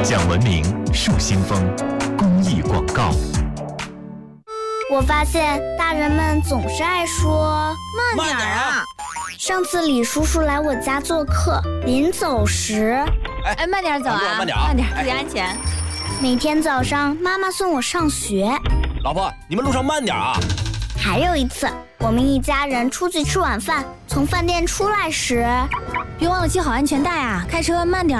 讲文明树新风公益广告。 我发现大人们总是爱说慢点啊！ 上次李叔叔来我家做客，临走时， 慢点走啊， 慢点， 注意安全。 每天早上妈妈送我上学， 老婆，你们路上慢点啊！ 还有一次，我们一家人出去吃晚饭，从饭店出来时， 别忘了系好安全带啊，开车慢点。